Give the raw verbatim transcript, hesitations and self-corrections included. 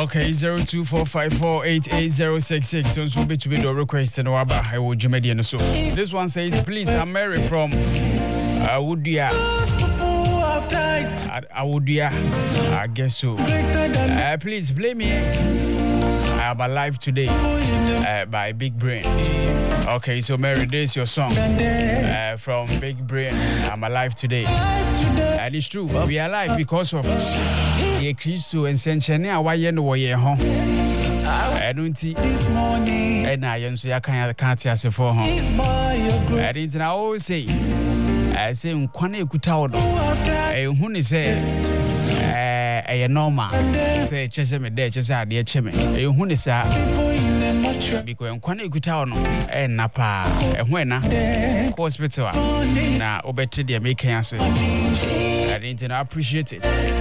Okay, zero two four five four eight eight zero six six. So so bit to be the request and waba I will Jimmy and so. This one says, please, I'm Mary from uh, Woodia. I would, yeah, I guess so. Uh, please play me. I am alive today uh, by Big Brain. Okay, so Mary, this is your song uh, from Big Brain. I'm alive today. And it's true, we are alive because of the Christo and Senchania. Why you know you're home? I don't see. And I am so I can't ask for home. I didn't always say. I say, Kwane Kutao, a honey say, a normal, say, Chesame de Chesa, dear Cheme, a honey sa, because Kwane Kutao, and Napa, a winner, hospital, now, Obeti, the making answer. I didn't appreciate it.